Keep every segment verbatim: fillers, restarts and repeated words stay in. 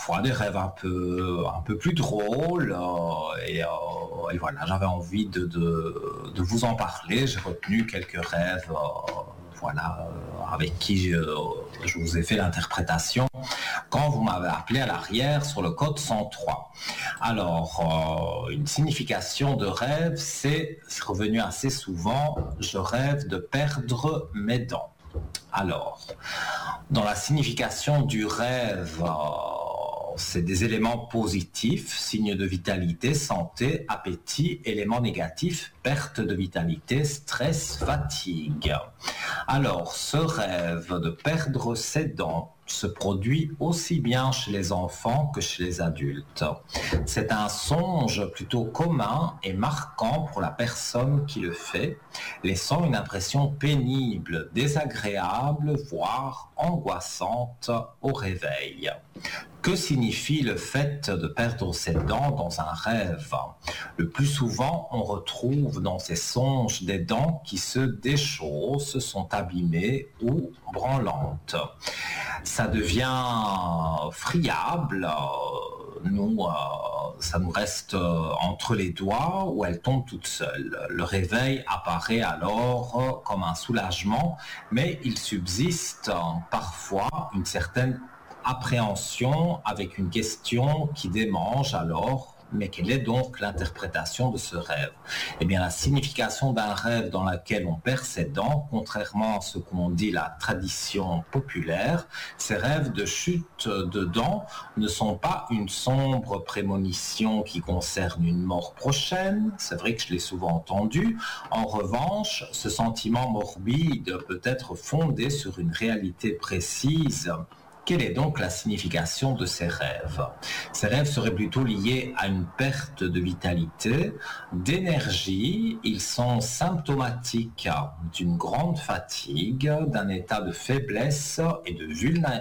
parfois des rêves un peu, un peu plus drôles. Euh, et, euh, et voilà, j'avais envie de, de, de vous en parler. J'ai retenu quelques rêves, euh, voilà, euh, avec qui je, je vous ai fait l'interprétation quand vous m'avez appelé à l'arrière sur le code cent trois. Alors, euh, une signification de rêve, c'est revenu assez souvent. Je rêve de perdre mes dents. Alors, dans la signification du rêve, euh, c'est des éléments positifs, signes de vitalité, santé, appétit, éléments négatifs, perte de vitalité, stress, fatigue. Alors, ce rêve de perdre ses dents se produit aussi bien chez les enfants que chez les adultes. C'est un songe plutôt commun et marquant pour la personne qui le fait, laissant une impression pénible, désagréable, voire angoissante au réveil. Que signifie le fait de perdre ses dents dans un rêve? Le plus souvent, on retrouve dans ces songes des dents qui se déchaussent, sont abîmées ou branlantes. Ça devient friable, nous, euh, ça nous reste entre les doigts ou elles tombent toutes seules. Le réveil apparaît alors comme un soulagement, mais il subsiste parfois une certaine appréhension avec une question qui démange alors. Mais quelle est donc l'interprétation de ce rêve? Eh bien, la signification d'un rêve dans lequel on perd ses dents, contrairement à ce qu'on dit la tradition populaire, ces rêves de chute de dents ne sont pas une sombre prémonition qui concerne une mort prochaine. C'est vrai que je l'ai souvent entendu. En revanche, ce sentiment morbide peut être fondé sur une réalité précise. Quelle est donc la signification de ces rêves? Ces rêves seraient plutôt liés à une perte de vitalité, d'énergie. Ils sont symptomatiques d'une grande fatigue, d'un état de faiblesse et de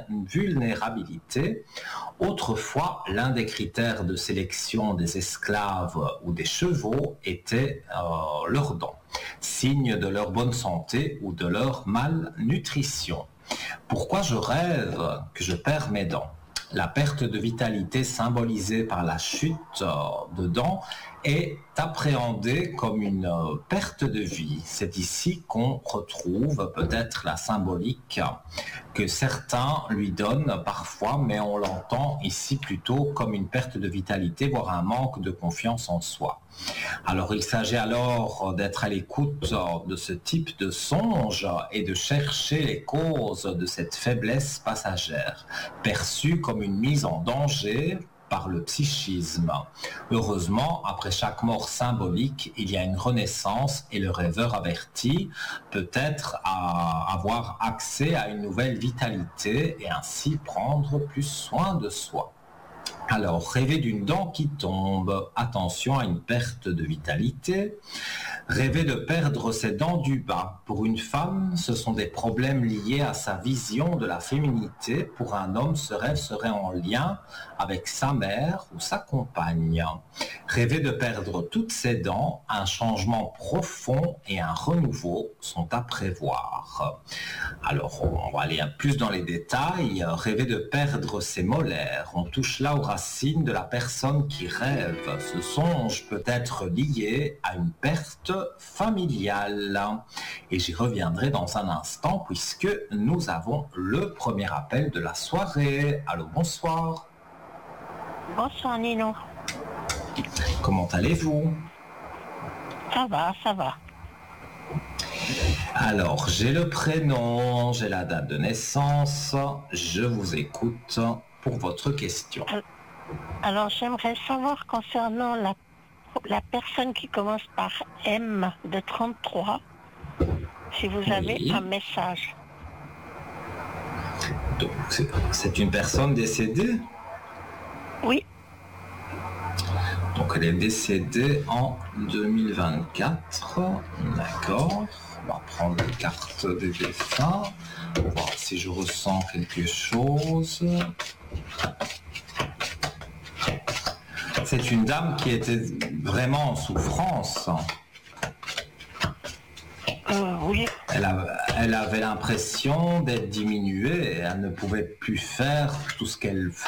vulnérabilité. Autrefois, l'un des critères de sélection des esclaves ou des chevaux était euh, leurs dents, signe de leur bonne santé ou de leur malnutrition. Pourquoi je rêve que je perds mes dents? La perte de vitalité symbolisée par la chute de dents est appréhendée comme une perte de vie. C'est ici qu'on retrouve peut-être la symbolique que certains lui donnent parfois, mais on l'entend ici plutôt comme une perte de vitalité, voire un manque de confiance en soi. Alors il s'agit alors d'être à l'écoute de ce type de songe et de chercher les causes de cette faiblesse passagère, perçue comme une mise en danger par le psychisme. Heureusement, après chaque mort symbolique, il y a une renaissance et le rêveur averti peut être à avoir accès à une nouvelle vitalité et ainsi prendre plus soin de soi. Alors, rêver d'une dent qui tombe, attention à une perte de vitalité. Rêver de perdre ses dents du bas. Pour une femme, ce sont des problèmes liés à sa vision de la féminité. Pour un homme, ce rêve serait en lien avec sa mère ou sa compagne. Rêver de perdre toutes ses dents, un changement profond et un renouveau sont à prévoir. Alors, on va aller plus dans les détails. Rêver de perdre ses molaires. On touche là aux racines de la personne qui rêve. Ce songe peut être lié à une perte familiale. Et j'y reviendrai dans un instant puisque nous avons le premier appel de la soirée. Allô, bonsoir. Bonsoir Nino. Comment allez-vous? Ça va, ça va. Alors, j'ai le prénom, j'ai la date de naissance. Je vous écoute pour votre question. Alors, j'aimerais savoir concernant la, la personne qui commence par M de trente-trois, si vous avez oui. un message. Donc, c'est, c'est une personne décédée? Oui. Donc, elle est décédée en deux mille vingt-quatre. D'accord. On va prendre la carte des défunts. On va voir si je ressens quelque chose. C'est une dame qui était vraiment en souffrance. Euh, oui. Elle, a, elle avait l'impression d'être diminuée et elle ne pouvait plus faire tout ce qu'elle